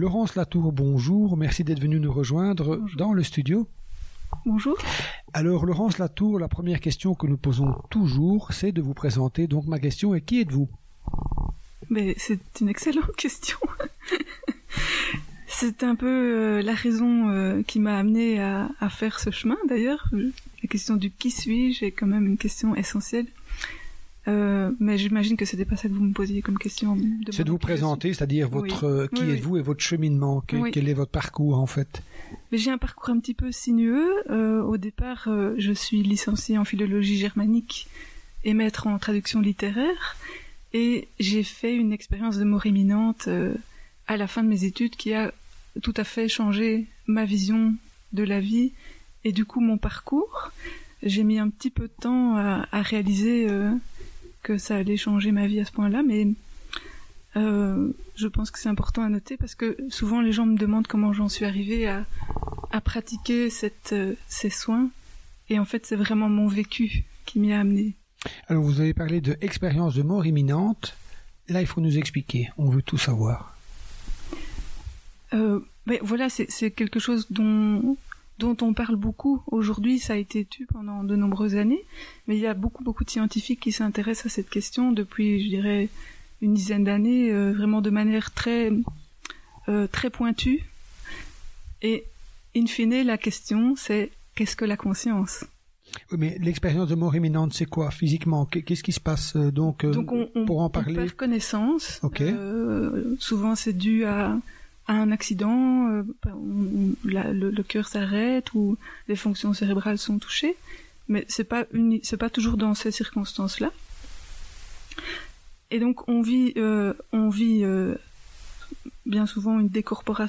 Laurence Latour, bonjour. Merci d'être venue nous rejoindre dans le studio. Bonjour. Alors, Laurence Latour, la première question que nous posons toujours, c'est de vous présenter. Donc, ma question est, qui êtes-vous ? Mais c'est une excellente question. C'est un peu la raison qui m'a amenée à faire ce chemin, d'ailleurs. La question du qui suis-je est quand même une question essentielle. Mais j'imagine que c'était pas ça que vous me posiez comme question. C'est de vous présenter, c'est-à dire votre qui êtes-vous et votre cheminement. Quel est votre parcours, en fait ? Mais j'ai un parcours un petit peu sinueux. Au départ, je suis licenciée en philologie germanique et maître en traduction littéraire. Et j'ai fait une expérience de mort imminente à la fin de mes études qui a tout à fait changé ma vision de la vie et du coup mon parcours. J'ai mis un petit peu de temps à réaliser que ça allait changer ma vie à ce point-là, mais je pense que c'est important à noter parce que souvent les gens me demandent comment j'en suis arrivée à pratiquer ces soins, et en fait c'est vraiment mon vécu qui m'y a amenée. Alors vous avez parlé de expérience de mort imminente. Là, il faut nous expliquer. On veut tout savoir. Mais voilà, c'est quelque chose dont on parle beaucoup aujourd'hui. Ça a été tu pendant de nombreuses années, mais il y a beaucoup de scientifiques qui s'intéressent à cette question depuis, je dirais, une dizaine d'années, vraiment de manière très pointue. Et in fine, la question, c'est qu'est-ce que la conscience ? Oui, mais l'expérience de mort imminente, c'est quoi physiquement ? Qu'est-ce qui se passe donc pour en parler ? On perd connaissance. Okay. Souvent, c'est dû à un accident. Le cœur s'arrête ou les fonctions cérébrales sont touchées. Mais c'est pas toujours dans ces circonstances-là. Et donc, on vit bien souvent une